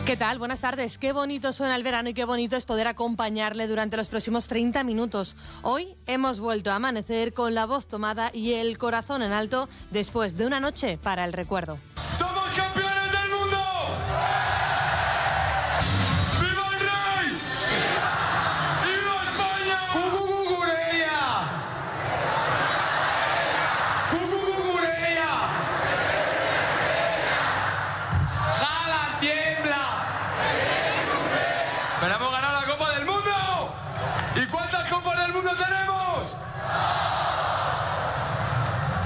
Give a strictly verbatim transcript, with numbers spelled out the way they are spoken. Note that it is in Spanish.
¿Qué tal? Buenas tardes. Qué bonito suena el verano y qué bonito es poder acompañarle durante los próximos treinta minutos. Hoy hemos vuelto a amanecer con la voz tomada y el corazón en alto después de una noche para el recuerdo.